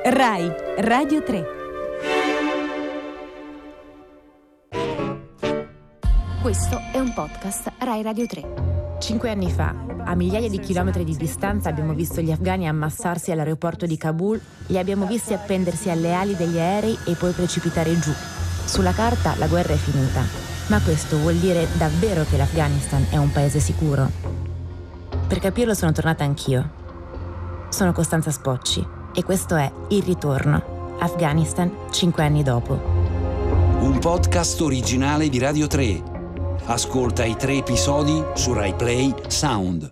Rai Radio 3. Questo è un podcast Rai Radio 3. 5 anni fa, a migliaia di chilometri di distanza, abbiamo visto gli afghani ammassarsi all'aeroporto di Kabul, li abbiamo visti appendersi alle ali degli aerei e poi precipitare giù. Sulla carta la guerra è finita, ma questo vuol dire davvero che l'Afghanistan è un paese sicuro? Per capirlo sono tornata anch'io. Sono Costanza Spocci e questo è Il Ritorno, Afghanistan 5 anni dopo. Un podcast originale di Radio 3. Ascolta i 3 episodi su Rai Play Sound.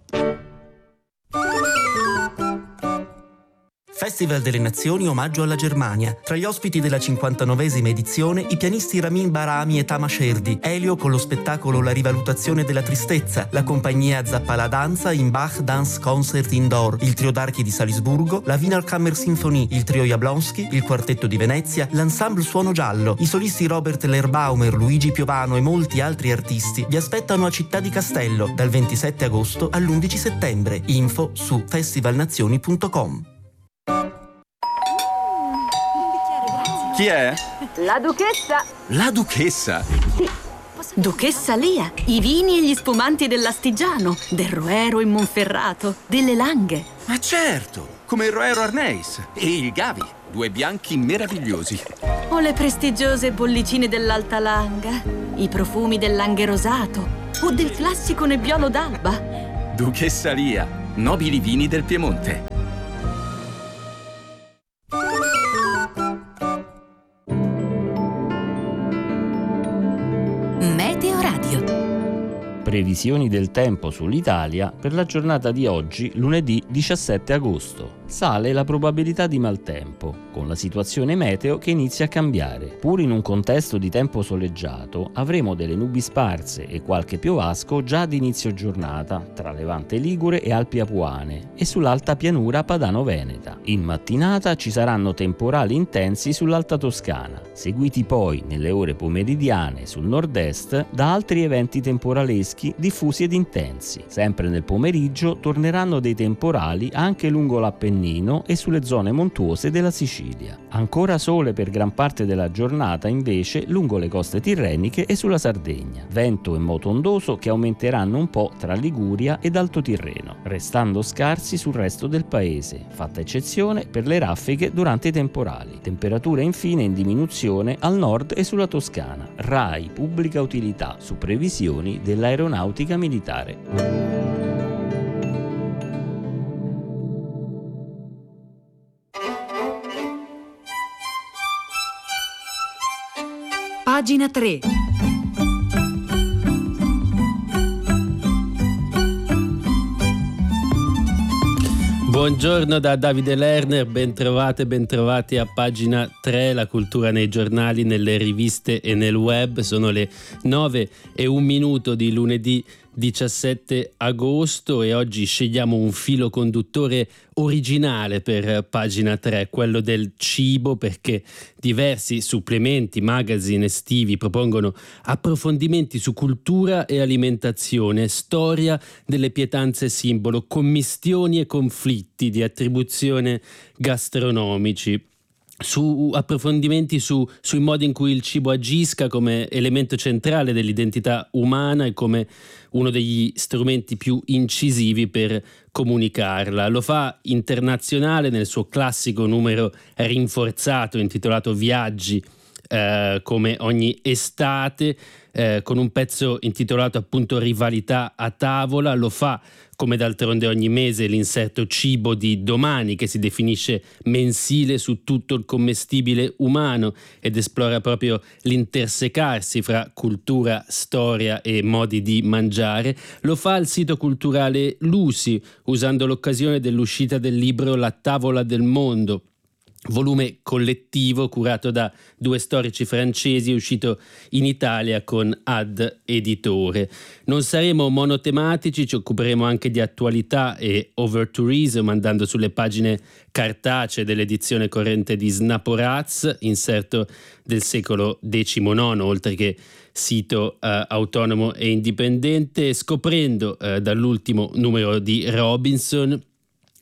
Festival delle Nazioni omaggio alla Germania. Tra gli ospiti della 59esima edizione i pianisti Ramin Barami e Tamas Sherdi, Elio con lo spettacolo La rivalutazione della tristezza, la compagnia Zappala Danza in Bach Dance Concert Indoor, il trio d'archi di Salisburgo, la Wiener Kammer Sinfonie, il trio Jablonski, il quartetto di Venezia, l'ensemble Suono Giallo, i solisti Robert Lerbaumer, Luigi Piovano e molti altri artisti vi aspettano a Città di Castello dal 27 agosto all'11 settembre. Info su festivalnazioni.com. Chi è? La duchessa. La duchessa? Sì. Duchessa Lia, i vini e gli spumanti dell'Astigiano, del Roero in Monferrato, delle Langhe. Ma certo, come il Roero Arneis e il Gavi, 2 bianchi meravigliosi. O le prestigiose bollicine dell'Alta Langa, i profumi del Langhe rosato o del classico Nebbiolo d'Alba. Duchessa Lia, nobili vini del Piemonte. Meteo Radio. Previsioni del tempo sull'Italia per la giornata di oggi, lunedì 17 agosto. Sale la probabilità di maltempo, con la situazione meteo che inizia a cambiare. Pur in un contesto di tempo soleggiato, avremo delle nubi sparse e qualche piovasco già ad inizio giornata, tra Levante Ligure e Alpi Apuane, e sull'alta pianura padano-veneta. In mattinata ci saranno temporali intensi sull'Alta Toscana, seguiti poi nelle ore pomeridiane sul nord-est da altri eventi temporaleschi diffusi ed intensi. Sempre nel pomeriggio torneranno dei temporali anche lungo l'Appennino e sulle zone montuose della Sicilia. Ancora sole per gran parte della giornata invece lungo le coste tirreniche e sulla Sardegna. Vento e moto ondoso che aumenteranno un po' tra Liguria ed Alto Tirreno, restando scarsi sul resto del paese, fatta eccezione per le raffiche durante i temporali. Temperature infine in diminuzione al nord e sulla Toscana. RAI Pubblica Utilità su previsioni dell'Aeronautica Militare. Pagina 3. Buongiorno da Davide Lerner, bentrovati a Pagina 3, la cultura nei giornali, nelle riviste e nel web. Sono le 9:01 di lunedì 17 agosto e oggi scegliamo un filo conduttore originale per Pagina 3, quello del cibo, perché diversi supplementi, magazine estivi propongono approfondimenti su cultura e alimentazione, storia delle pietanze simbolo, commistioni e conflitti di attribuzione gastronomici. Su approfondimenti sui modi in cui il cibo agisca come elemento centrale dell'identità umana e come uno degli strumenti più incisivi per comunicarla. Lo fa Internazionale nel suo classico numero rinforzato intitolato Viaggi, come ogni estate, con un pezzo intitolato appunto Rivalità a tavola. Lo fa come d'altronde ogni mese l'inserto Cibo di domani, che si definisce mensile su tutto il commestibile umano ed esplora proprio l'intersecarsi fra cultura, storia e modi di mangiare. Lo fa il sito culturale Lusi, usando l'occasione dell'uscita del libro La tavola del mondo, volume collettivo curato da 2 storici francesi, uscito in Italia con Ad Editore. Non saremo monotematici, ci occuperemo anche di attualità e overtourism, andando sulle pagine cartacee dell'edizione corrente di Snaporaz, inserto del secolo XIX, oltre che sito autonomo e indipendente, scoprendo dall'ultimo numero di Robinson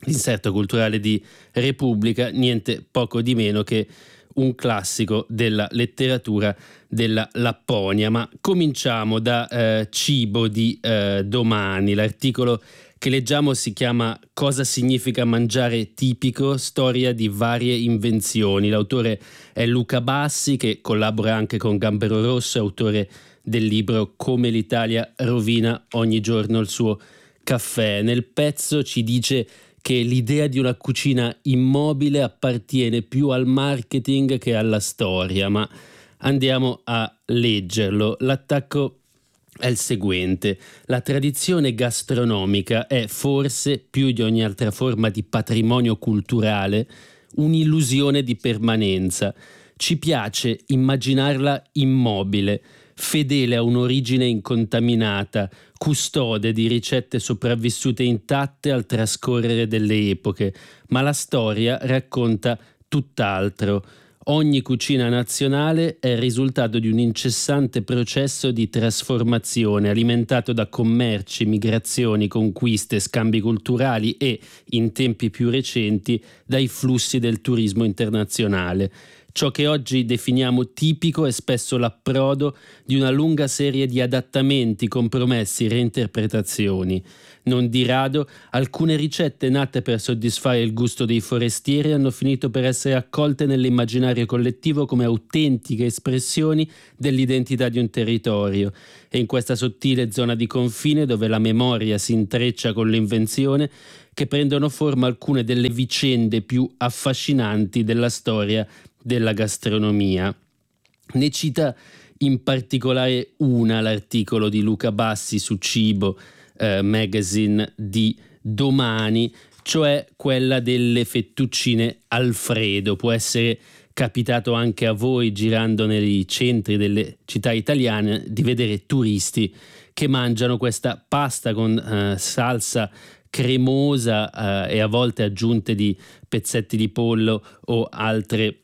l'inserto culturale di Repubblica, niente poco di meno che un classico della letteratura della Lapponia. Ma cominciamo da Cibo di Domani. L'articolo che leggiamo si chiama Cosa significa mangiare tipico? Storia di varie invenzioni. L'autore è Luca Bassi, che collabora anche con Gambero Rosso, autore del libro Come l'Italia rovina ogni giorno il suo caffè. Nel pezzo ci dice che l'idea di una cucina immobile appartiene più al marketing che alla storia, ma andiamo a leggerlo. L'attacco è il seguente: la tradizione gastronomica è forse, più di ogni altra forma di patrimonio culturale, un'illusione di permanenza. Ci piace immaginarla immobile, fedele a un'origine incontaminata, custode di ricette sopravvissute intatte al trascorrere delle epoche, ma la storia racconta tutt'altro. Ogni cucina nazionale è il risultato di un incessante processo di trasformazione alimentato da commerci, migrazioni, conquiste, scambi culturali e, in tempi più recenti, dai flussi del turismo internazionale. Ciò che oggi definiamo tipico è spesso l'approdo di una lunga serie di adattamenti, compromessi, reinterpretazioni. Non di rado, alcune ricette nate per soddisfare il gusto dei forestieri hanno finito per essere accolte nell'immaginario collettivo come autentiche espressioni dell'identità di un territorio. E in questa sottile zona di confine, dove la memoria si intreccia con l'invenzione, che prendono forma alcune delle vicende più affascinanti della storia della gastronomia. Ne cita in particolare una l'articolo di Luca Bassi su Cibo Magazine di Domani, cioè quella delle fettuccine Alfredo. Può essere capitato anche a voi, girando nei centri delle città italiane, di vedere turisti che mangiano questa pasta con salsa cremosa e a volte aggiunte di pezzetti di pollo o altre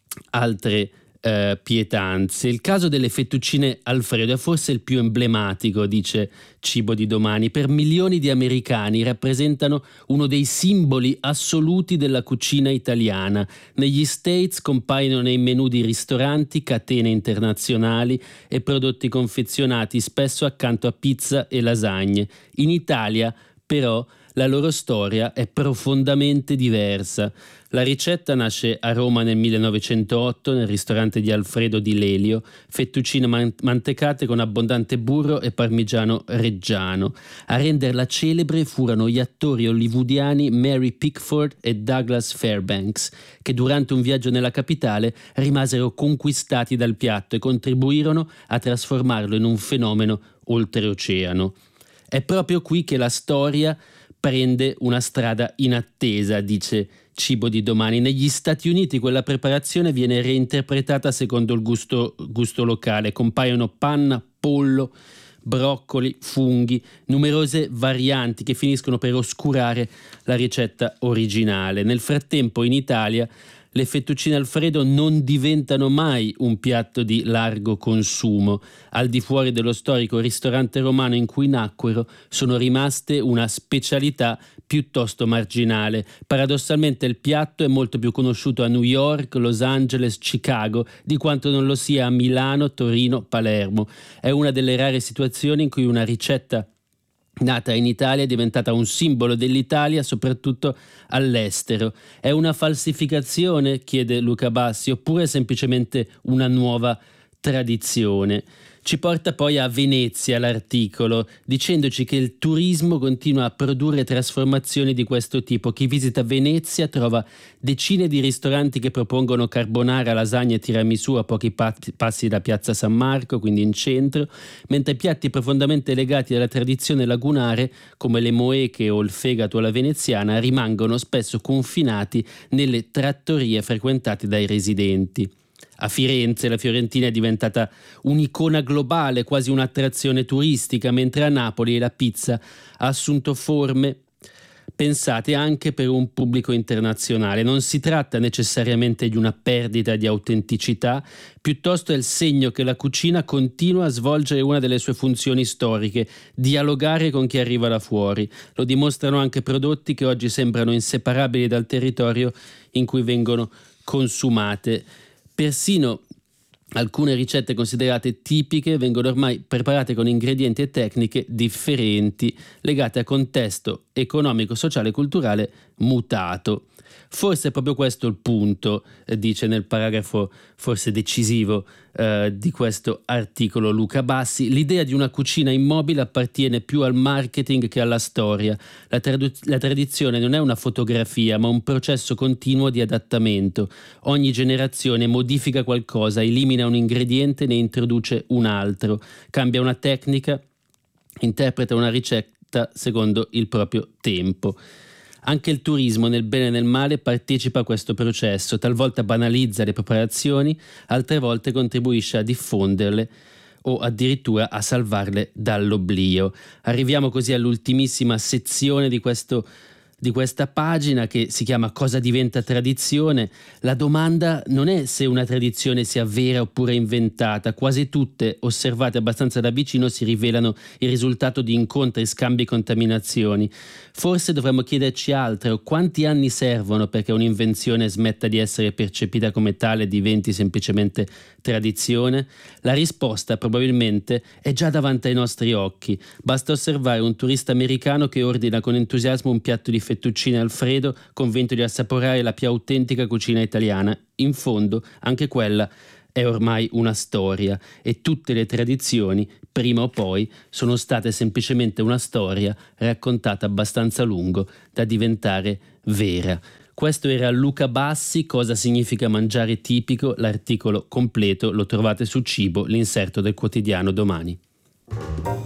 pietanze. Il caso delle fettuccine Alfredo è forse il più emblematico, dice Cibo di Domani. Per milioni di americani rappresentano uno dei simboli assoluti della cucina italiana. Negli States compaiono nei menù di ristoranti, catene internazionali e prodotti confezionati, spesso accanto a pizza e lasagne. In Italia, però, la loro storia è profondamente diversa. La ricetta nasce a Roma nel 1908 nel ristorante di Alfredo Di Lelio, fettuccine mantecate con abbondante burro e parmigiano reggiano. A renderla celebre furono gli attori hollywoodiani Mary Pickford e Douglas Fairbanks, che durante un viaggio nella capitale rimasero conquistati dal piatto e contribuirono a trasformarlo in un fenomeno oltreoceano. È proprio qui che la storia prende una strada inattesa, dice Cibo di Domani. Negli Stati Uniti quella preparazione viene reinterpretata secondo il gusto locale. Compaiono panna, pollo, broccoli, funghi, numerose varianti che finiscono per oscurare la ricetta originale. Nel frattempo in Italia le fettuccine Alfredo non diventano mai un piatto di largo consumo. Al di fuori dello storico ristorante romano in cui nacquero, sono rimaste una specialità piuttosto marginale. Paradossalmente il piatto è molto più conosciuto a New York, Los Angeles, Chicago, di quanto non lo sia a Milano, Torino, Palermo. È una delle rare situazioni in cui una ricetta nata in Italia è diventata un simbolo dell'Italia, soprattutto all'estero. È una falsificazione, chiede Luca Bassi, oppure semplicemente una nuova tradizione? Ci porta poi a Venezia l'articolo, dicendoci che il turismo continua a produrre trasformazioni di questo tipo. Chi visita Venezia trova decine di ristoranti che propongono carbonara, lasagna e tiramisù a pochi passi da Piazza San Marco, quindi in centro, mentre piatti profondamente legati alla tradizione lagunare, come le moeche o il fegato alla veneziana, rimangono spesso confinati nelle trattorie frequentate dai residenti. A Firenze la Fiorentina è diventata un'icona globale, quasi un'attrazione turistica, mentre a Napoli la pizza ha assunto forme pensate anche per un pubblico internazionale. Non si tratta necessariamente di una perdita di autenticità, piuttosto è il segno che la cucina continua a svolgere una delle sue funzioni storiche, dialogare con chi arriva da fuori. Lo dimostrano anche prodotti che oggi sembrano inseparabili dal territorio in cui vengono consumate. Persino alcune ricette considerate tipiche vengono ormai preparate con ingredienti e tecniche differenti, legate a contesto economico, sociale e culturale mutato. Forse è proprio questo il punto, dice nel paragrafo forse decisivo di questo articolo Luca Bassi. L'idea di una cucina immobile appartiene più al marketing che alla storia. La tradizione non è una fotografia, ma un processo continuo di adattamento. Ogni generazione modifica qualcosa, elimina un ingrediente, ne introduce un altro, cambia una tecnica, interpreta una ricetta secondo il proprio tempo. Anche il turismo, nel bene e nel male, partecipa a questo processo, talvolta banalizza le preparazioni, altre volte contribuisce a diffonderle o addirittura a salvarle dall'oblio. Arriviamo così all'ultimissima sezione di questa pagina, che si chiama Cosa diventa tradizione. La domanda non è se una tradizione sia vera oppure inventata. Quasi tutte, osservate abbastanza da vicino, si rivelano il risultato di incontri, scambi e contaminazioni. Forse dovremmo chiederci altro: quanti anni servono perché un'invenzione smetta di essere percepita come tale e diventi semplicemente tradizione? La risposta probabilmente è già davanti ai nostri occhi. Basta osservare un turista americano che ordina con entusiasmo un piatto di fettuccine Alfredo, convinto di assaporare la più autentica cucina italiana. In fondo, anche quella è ormai una storia, e tutte le tradizioni, prima o poi, sono state semplicemente una storia raccontata abbastanza a lungo da diventare vera. Questo era Luca Bassi, Cosa significa mangiare tipico. L'articolo completo lo trovate su Cibo, l'inserto del quotidiano Domani.